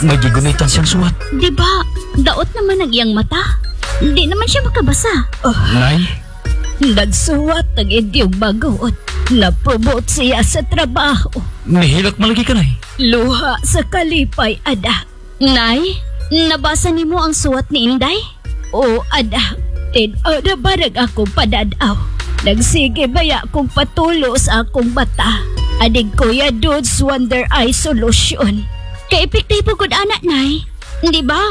May gigunitan siyang suwat. Di ba, daot naman ang iyang mata. Di naman siya makabasa. Nay, Nagsuwat ang idyong bagoot. Na-promote siya sa trabaho. nihilak malagi ka, Nay. Luha sa kalipay, ada. Nay, nabasa nimo ang suwat ni Inday? O, ada. Tin-ada barag akong padadaw. Nagsige baya kong patulo sa akong bata. Adig Kuya Dudes Wonder Eye Solution. Kay epektibo gud anak, Nay. Di ba?